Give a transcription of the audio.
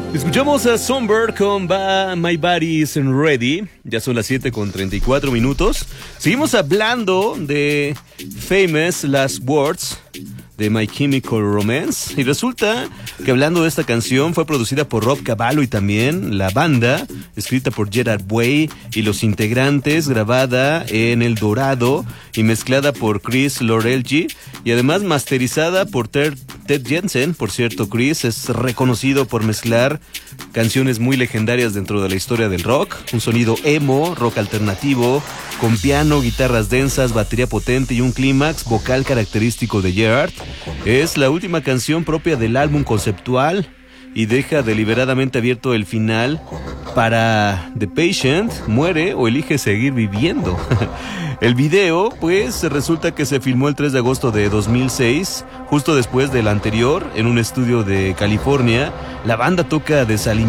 Escuchamos a Songbird con My Body Isn't Ready. Ya son las 7:34. Seguimos hablando de Famous Last Words de My Chemical Romance. Y resulta que hablando de esta canción, fue producida por Rob Cavallo y también la banda, escrita por Gerard Way y los integrantes, grabada en El Dorado y mezclada por Chris Lorelji, y además masterizada por Ted Jensen. Por cierto, Chris es reconocido por mezclar canciones muy legendarias dentro de la historia del rock, un sonido emo, rock alternativo, con piano, guitarras densas, batería potente y un clímax vocal característico de Gerard. Es la última canción propia del álbum conceptual y deja deliberadamente abierto el final para The Patient, muere o elige seguir viviendo. El video, pues, resulta que se filmó el 3 de agosto de 2006, justo después del anterior, en un estudio de California. La banda toca desaliñada